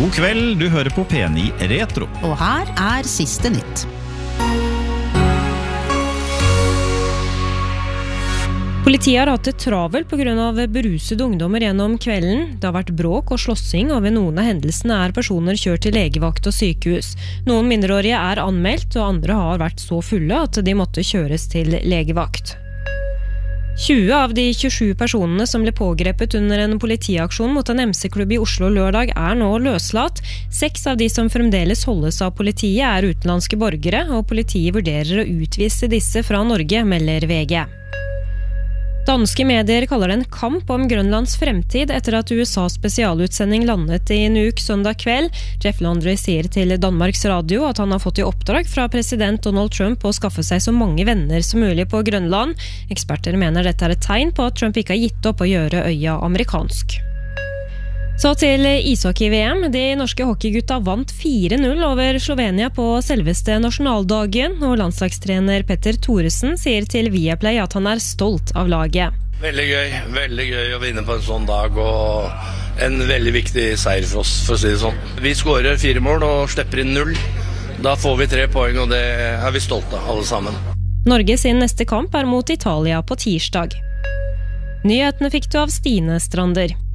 God kveld, du hører på P9 Retro. Og her siste nytt. Politiet har hatt det travelt på grunn av berusede ungdommer gjennom kvelden. Det har vært bråk og slåssing, og ved noen av hendelsene personer kjørt til legevakt og sykehus. Noen mindreårige anmeldt, og andre har vært så fulle at de måtte kjøres til legevakt. 20 av de 27 personene som ble pågrepet under en politiaksjon mot en MC-klubb i Oslo lørdag nå løslatt. 6 av de som fremdeles holdes av politiet utenlandske borgere, og politiet vurderer å utvise disse fra Norge, melder VG. Danske medier kaller det en kamp om Grønlands fremtid etter at USAs spesialutsending landet i Nuuk søndag kveld. Jeff Landry sier til Danmarks Radio at han har fått i oppdrag fra president Donald Trump å skaffe seg så mange venner som mulig på Grønland. Eksperter mener dette et tegn på at Trump ikke har gitt opp å gjøre øya amerikansk. Så til ishockey-VM. De norske hockeygutta vant 4-0 over Slovenia på selveste nasjonaldagen, og landslagstrener Petter Thoresen sier til Viaplay at han stolt av laget. Veldig gøy å vinne på en sånn dag, og en veldig viktig seier for oss, for å si det sånn. Vi skårer 4 mål og slipper inn 0. Da får vi 3 poeng, og det vi stolte av, alle sammen. Norge sin neste kamp mot Italia på tirsdag. Nyhetene fikk du av Stine Strander.